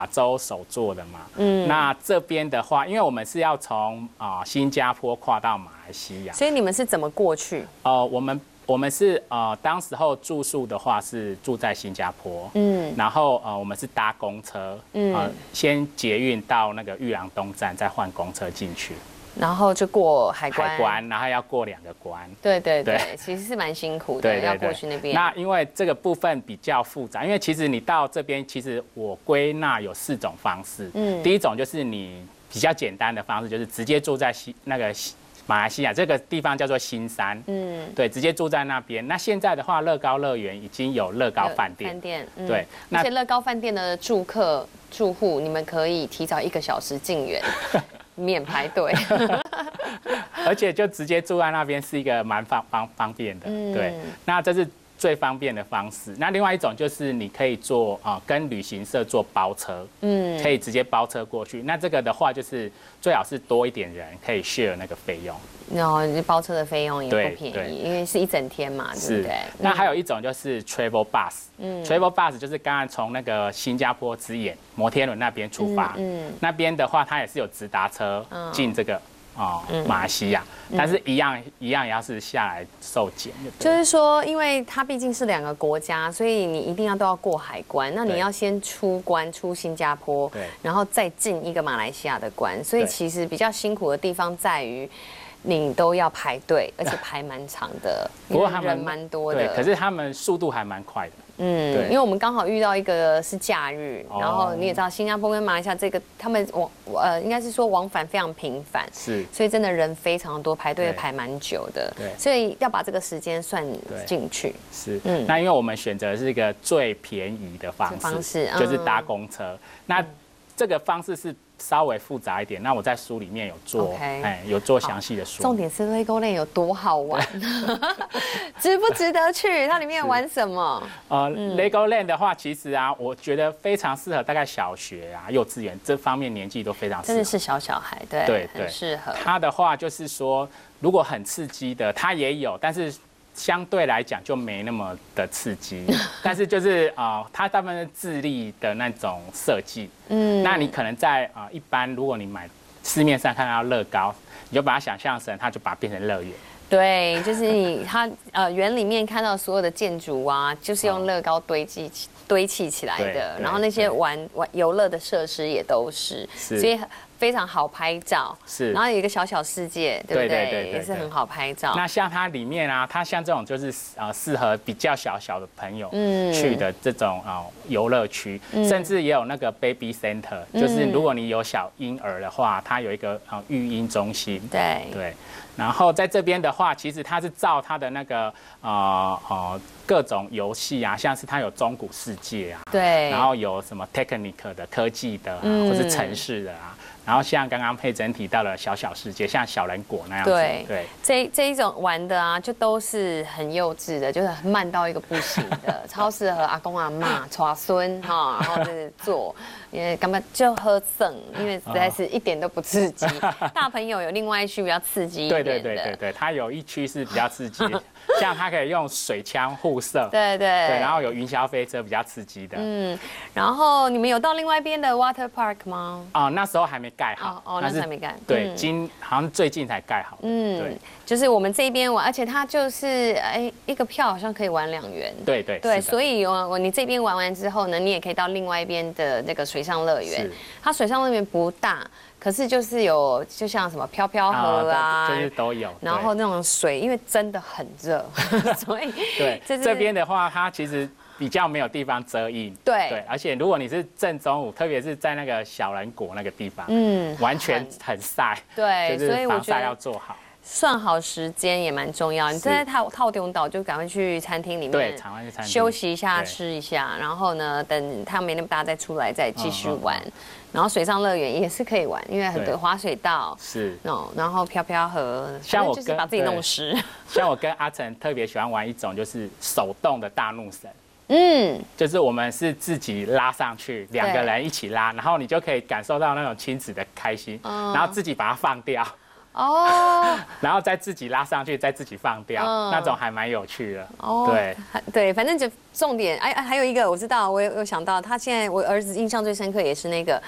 亚洲首做的嘛。那这边的话，因为我们是要从新加坡跨到马来西亚， 所以你们是怎么过去？ 我们是当时候住宿的话是住在新加坡，然后我们是搭公车，先捷运到那个裕廊东站，再换公车进去。 然后就过海关， 然后要过2个关。 对，其实是蛮辛苦的，要过去那边。 那因为这个部分比较复杂，因为其实你到这边，其实我归纳有4种方式。第一种就是你比较简单的方式，就是直接住在马来西亚这个地方叫做新山，对，直接住在那边。那现在的话，乐高乐园已经有乐高饭店，对， 而且乐高饭店的住户，你们可以提早1个小时进园。免排队， 而且就直接住在那边是一个蛮方便的，对。那这是最方便的方式。那另外一种就是你可以做跟旅行社做包车，可以直接包车过去。那这个的话就是最好是多一点人可以 share 那个费用。 然后包车的费用也不便宜，因为是1整天嘛，对不对？ 那还有一种就是 travel bus，travel bus 就是刚刚从那个新加坡之眼摩天轮那边出发，那边的话它也是有直达车进这个马来西亚，但是一样也要是下来受检。 就是说，因为它毕竟是2个国家，所以你一定都要过海关。那你要先出新加坡，然后再进一个马来西亚的关，所以其实比较辛苦的地方在于。你都要排队，而且排蛮长的，不过他们人蛮多的。 对，可是他们速度还蛮快的。 对，因为我们刚好遇到一个是假日，然后你也知道，新加坡跟马来西亚这个他们应该是说往返非常频繁，所以真的人非常多，排队排蛮久的。对，所以要把这个时间算进去。 那因为我们选择是一个最便宜的方式，就是搭公车。那这个方式是稍微复杂一点，那我在书里面有做，有做详细的说。 重点是 Legoland 有多好玩，值不值得去？它里面玩什么 ？Legoland 的话，其实我觉得非常适合大概小学幼稚园这方面年纪都非常适合， 真的是小孩，对，很适合。 它的话就是说，如果很刺激的，它也有，但是。相对来讲就没那么的刺激，但是就是它大部分是智力的那种设计，那你可能在一般如果你买市面上看到乐高，你就把它想象成它就把它变成乐园。 对，就是它园里面看到所有的建筑就是用乐高堆砌起来的，然后那些玩游乐的设施也都是，所以。非常好拍照，然后有一个小世界，对不对？也是很好拍照。 那像它里面它像这种就是适合比较小的朋友去的这种游乐区，甚至也有那个 baby center，就是如果你有小婴儿的话，它有一个育婴中心。对。然后在这边的话，其实它是照它的那个各种游戏像是它有中古世界对， 然后有什么 technical 的科技的或是城市的然后像刚刚佩珍提到了小世界，像小人国那样子， 对，这一种玩的就都是很幼稚的，就是很慢到一个不行的，超适合阿公阿嬷、带孙然后就是做，因为根本就喝剩，因为实在是一点都不刺激。大朋友有另外一区比较刺激一点的， 对，它有一区是比较刺激，像它可以用水枪互射， 对， 然后有云霄飞车比较刺激的， 然后你们有到另外一边的 water park 吗？ 那时候还没盖好， 那时候还没盖， 对，好像最近才盖好，对， 就是我们这边玩，而且它就是一个票好像可以玩2元， 对， 所以你这边玩完之后呢，你也可以到另外一边的那个水上乐园，它水上乐园不大。可是就是有，就像什么飘飘河就是都有。 然后那种水，因为真的很热，所以这边的话，它其实比较没有地方遮阴。 对， 而且如果你是正中午，特别是在那个小人国那个地方，完全很晒。 对， 所以防晒要做好。 算好时间也蛮重要。你在套丁岛就赶快去餐厅里面，休息一下，吃一下，然后呢，等太阳没那么大再出来再继续玩。然后水上乐园也是可以玩，因为很多滑水道然后飘飘河，像我就是把自己弄湿。 像我跟阿成特别喜欢玩一种就是手动的大怒神。就是我们是自己拉上去，2个人一起拉，然后你就可以感受到那种亲子的开心，然后自己把它放掉。 哦， 然后再自己拉上去，再自己放掉，那种还蛮有趣的。哦， 对，反正就重点，还有一个我知道，我有想到，他现在我儿子印象最深刻也是那个